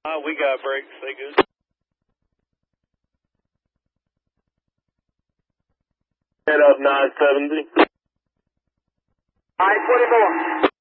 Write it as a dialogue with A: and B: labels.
A: We got brakes. They good. Head up 970.
B: 924.